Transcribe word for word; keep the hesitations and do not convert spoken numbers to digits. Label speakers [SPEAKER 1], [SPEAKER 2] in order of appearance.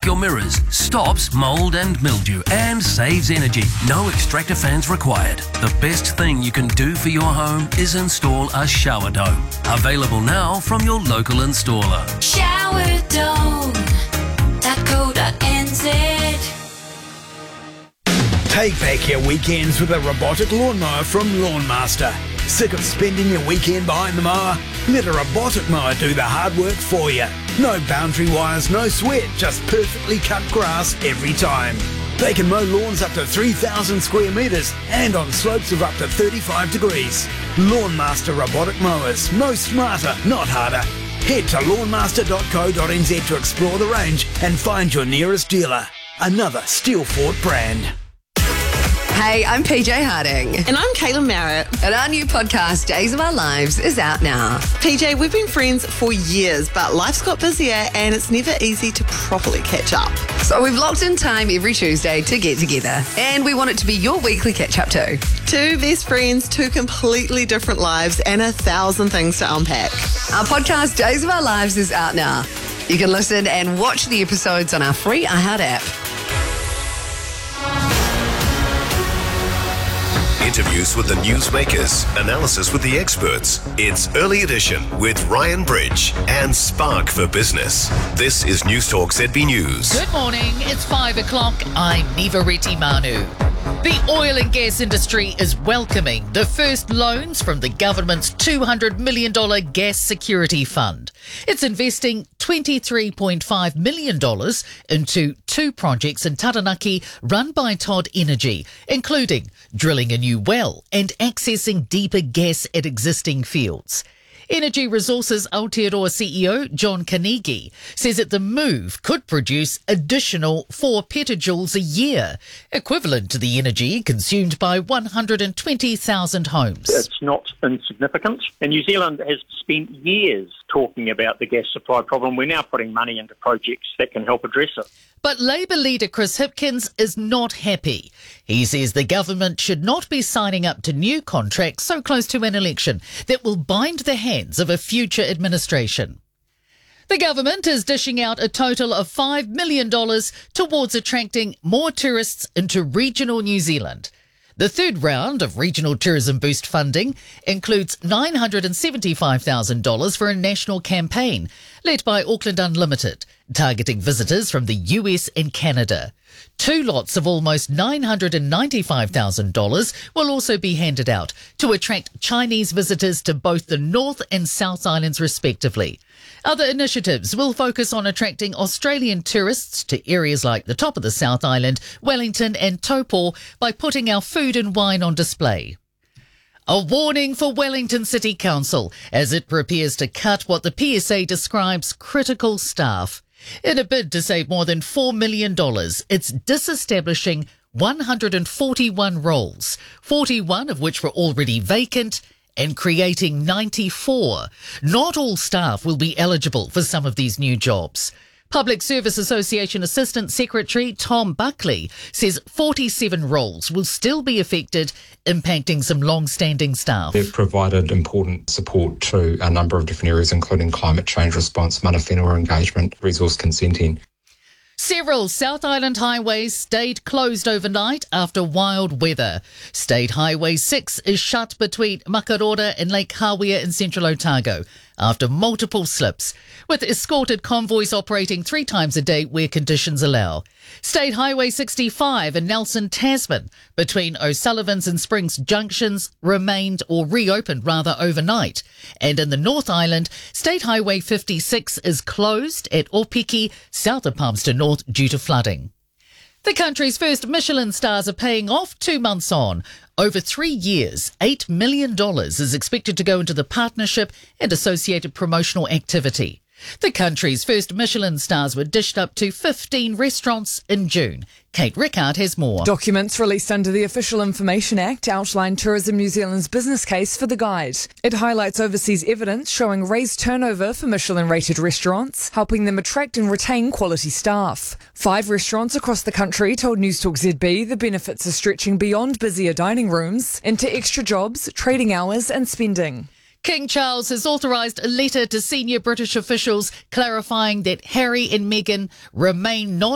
[SPEAKER 1] your mirrors, stops mould and mildew, and saves energy. No extractor fans required. The best thing you can do for your home is install a shower dome. Available now from your local installer.
[SPEAKER 2] shower dome dot co dot n z.
[SPEAKER 3] Take back your weekends with a robotic lawnmower from Lawnmaster. Sick of spending your weekend behind the mower? Let a robotic mower do the hard work for you. No boundary wires, no sweat, just perfectly cut grass every time. They can mow lawns up to three thousand square metres and on slopes of up to thirty-five degrees. Lawnmaster robotic mowers. No smarter, not harder. Head to lawnmaster dot co dot n z to explore the range and find your nearest dealer. Another Steelfort brand.
[SPEAKER 4] Hey, I'm P J Harding.
[SPEAKER 5] And I'm Kayla Merritt.
[SPEAKER 4] And our new podcast, Days of Our Lives, is out now.
[SPEAKER 5] P J, we've been friends for years, but life's got busier and it's never easy to properly catch up.
[SPEAKER 4] So we've locked in time every Tuesday to get together. And we want it to be your weekly catch-up too.
[SPEAKER 5] Two best friends, two completely different lives, and a thousand things to unpack.
[SPEAKER 4] Our podcast, Days of Our Lives, is out now. You can listen and watch the episodes on our free iHeart app.
[SPEAKER 6] Interviews with the newsmakers, analysis with the experts. It's Early Edition with Ryan Bridge and Spark for Business. This is News Talk Z B News.
[SPEAKER 7] Good morning, it's five o'clock. I'm Niva Reti Manu. The oil and gas industry is welcoming the first loans from the government's two hundred million dollars Gas Security Fund. It's investing twenty-three point five million dollars into two projects in Taranaki run by Todd Energy, including drilling a new well and accessing deeper gas at existing fields. Energy Resources Aotearoa C E O John Carnegie says that the move could produce additional four petajoules a year, equivalent to the energy consumed by one hundred twenty thousand homes.
[SPEAKER 8] It's not insignificant. And New Zealand has spent years talking about the gas supply problem. We're now putting money into projects that can help address it.
[SPEAKER 7] But Labour leader Chris Hipkins is not happy. He says the government should not be signing up to new contracts so close to an election that will bind the hands of a future administration. The government is dishing out a total of five million dollars towards attracting more tourists into regional New Zealand. The third round of Regional Tourism Boost funding includes nine hundred seventy-five thousand dollars for a national campaign led by Auckland Unlimited, targeting visitors from the U S and Canada. Two lots of almost nine hundred ninety-five thousand dollars will also be handed out to attract Chinese visitors to both the North and South Islands respectively. Other initiatives will focus on attracting Australian tourists to areas like the top of the South Island, Wellington and Taupo by putting our food and wine on display. A warning for Wellington City Council as it prepares to cut what the P S A describes critical staff. In a bid to save more than four million dollars, it's disestablishing one hundred forty-one roles, forty-one of which were already vacant, and creating ninety-four. Not all staff will be eligible for some of these new jobs. Public Service Association Assistant Secretary Tom Buckley says forty-seven roles will still be affected, impacting some long-standing staff.
[SPEAKER 9] They've provided important support to a number of different areas, including climate change response, mana whenua engagement, resource consenting.
[SPEAKER 7] Several South Island highways stayed closed overnight after wild weather. State Highway six is shut between Makarora and Lake Hawea in central Otago after multiple slips, with escorted convoys operating three times a day where conditions allow. State Highway sixty-five in Nelson, Tasman, between O'Sullivan's and Springs Junctions remained, or reopened rather, overnight. And in the North Island, State Highway fifty-six is closed at Opiki, south of Palmerston North, due to flooding. The country's first Michelin stars are paying off two months on. Over three years, eight million dollars is expected to go into the partnership and associated promotional activity. The country's first Michelin stars were dished up to fifteen restaurants in June. Kate Rickard has more.
[SPEAKER 10] Documents released under the Official Information Act outline Tourism New Zealand's business case for the guide. It highlights overseas evidence showing raised turnover for Michelin-rated restaurants, helping them attract and retain quality staff. Five restaurants across the country told News Talk Z B the benefits are stretching beyond busier dining rooms into extra jobs, trading hours and spending.
[SPEAKER 7] King Charles has authorised a letter to senior British officials clarifying that Harry and Meghan remain non